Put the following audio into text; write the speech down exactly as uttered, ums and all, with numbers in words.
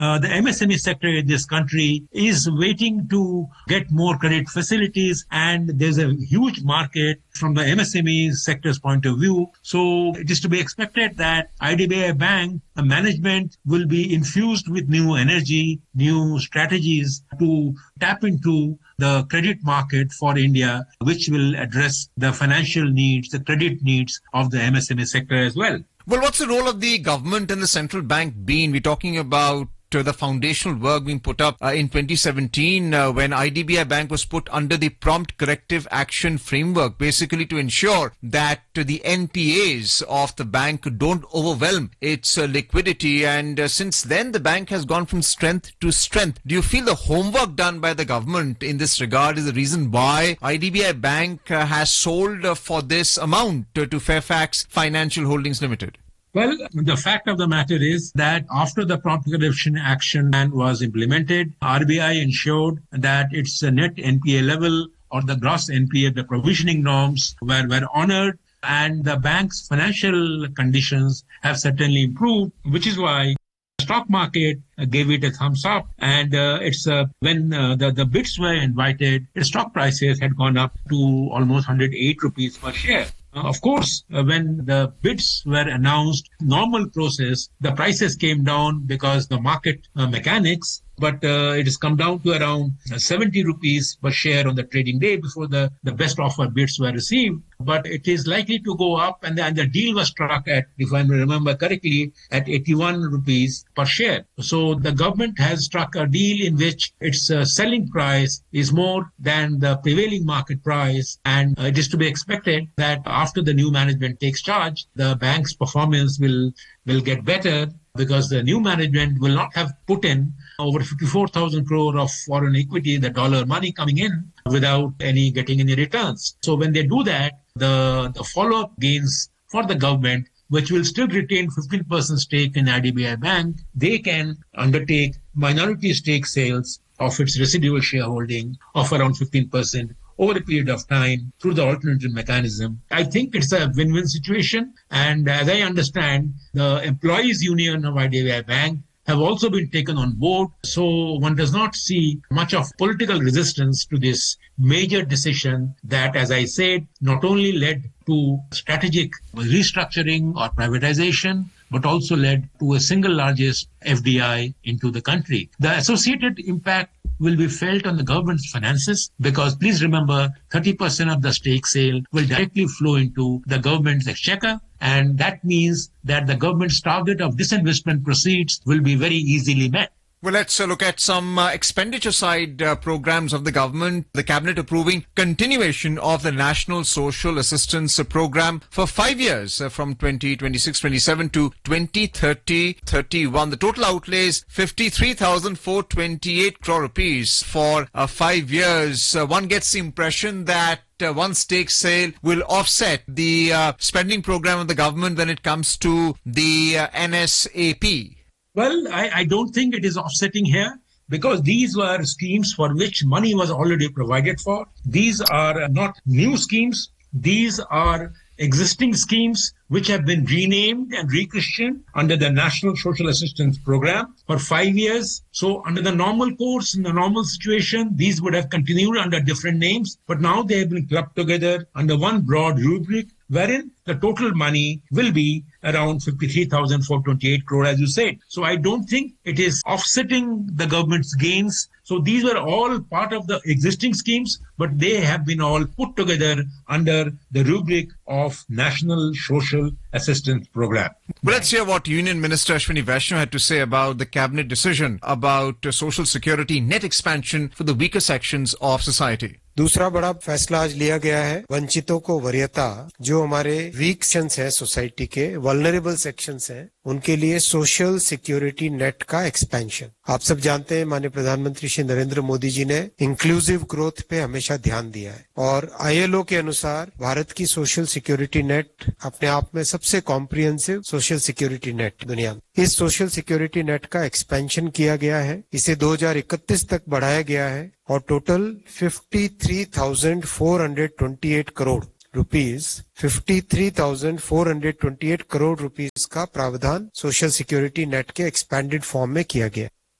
uh, the M S M E sector in this country is waiting to get more credit facilities, and there's a huge market from the M S M E sector's point of view. So it is to be expected that I D B I Bank uh, management will be infused with new energy, new strategies to tap into the credit market for India, which will address the financial needs, the credit needs of the M S M E sector as well. Well, what's the role of the government and the central bank been? We're talking about uh, the foundational work being put up uh, in twenty seventeen uh, when I D B I Bank was put under the Prompt Corrective Action Framework, basically to ensure that uh, the N P As of the bank don't overwhelm its uh, liquidity. And uh, since then, the bank has gone from strength to strength. Do you feel the homework done by the government in this regard is the reason why I D B I Bank uh, has sold uh, for this amount uh, to Fairfax Financial Holdings Limited? Well, the fact of the matter is that after the Prompt Corrective Action Plan was implemented, R B I ensured that its net N P A level or the gross N P A, the provisioning norms were, were honored, and the bank's financial conditions have certainly improved, which is why the stock market gave it a thumbs up. And uh, it's uh, when uh, the, the bids were invited, the stock prices had gone up to almost one hundred eight rupees per share. Uh, of course, uh, when the bids were announced, normal process, the prices came down because the market uh, mechanics, but uh, it has come down to around uh, seventy rupees per share on the trading day before the, the best offer bids were received. But it is likely to go up, and the, and the deal was struck at, if I remember correctly, at eighty-one rupees per share. So the government has struck a deal in which its uh, selling price is more than the prevailing market price, and uh, it is to be expected that after the new management takes charge, the bank's performance will, will get better, because the new management will not have put in over fifty-four thousand crore of foreign equity, the dollar money coming in, without any getting any returns. So when they do that, the, the follow-up gains for the government, which will still retain fifteen percent stake in I D B I Bank, they can undertake minority stake sales of its residual shareholding of around fifteen percent over a period of time through the alternative mechanism. I think it's a win-win situation. And as I understand, the employees union of I D B I Bank have also been taken on board. So one does not see much of political resistance to this major decision that, as I said, not only led to strategic restructuring or privatization, but also led to a single largest F D I into the country. The associated impact will be felt on the government's finances, because please remember, thirty percent of the stake sale will directly flow into the government's exchequer, and that means that the government's target of disinvestment proceeds will be very easily met. Well, let's uh, look at some uh, expenditure side uh, programs of the government. The cabinet approving continuation of the National Social Assistance uh, Program for five years uh, from twenty twenty-six twenty-seven to twenty thirty thirty-one. The total outlays fifty-three thousand four hundred twenty-eight crore rupees for uh, five years. Uh, one gets the impression that Uh, one stake sale will offset the uh, spending program of the government when it comes to the uh, N S A P. Well, I, I don't think it is offsetting here, because these were schemes for which money was already provided for. These are not new schemes. These are existing schemes which have been renamed and rechristened under the National Social Assistance Program for five years. So under the normal course, in the normal situation, these would have continued under different names, but now they have been clubbed together under one broad rubric, wherein the total money will be around fifty-three thousand four hundred twenty-eight crore, as you said. So I don't think it is offsetting the government's gains. So these were all part of the existing schemes, but they have been all put together under the rubric of National Social Assistance Program. Well, let's hear what Union Minister Ashwini Vaishnaw had to say about the cabinet decision about uh, social security net expansion for the weaker sections of society. दूसरा बड़ा फैसला आज लिया गया है वंचितों को वरीयता, जो हमारे वीक सेक्शंस हैं सोसाइटी के, वल्नरेबल सेक्शंस हैं, उनके लिए सोशल सिक्योरिटी नेट का एक्सपेंशन। आप सब जानते हैं माननीय प्रधानमंत्री श्री नरेंद्र मोदी जी ने इंक्लूसिव ग्रोथ पे हमेशा ध्यान दिया है, और आई एल ओ के अनुसार भारत की सोशल सिक्योरिटी नेट अपने आप में सबसे कॉम्प्रिहेंसिव सोशल सिक्योरिटी नेट दुनिया में। इस सोशल सिक्योरिटी नेट का एक्सपेंशन किया गया है, इसे दो हज़ार इकतीस तक बढ़ाया गया है, और टोटल तिरेपन हज़ार चार सौ अट्ठाईस करोड़ रुपीस तिरेपन हज़ार चार सौ अट्ठाईस करोड़ रुपीस का प्रावधान सोशल सिक्योरिटी नेट के एक्सपेंडेड फॉर्म में किया गया।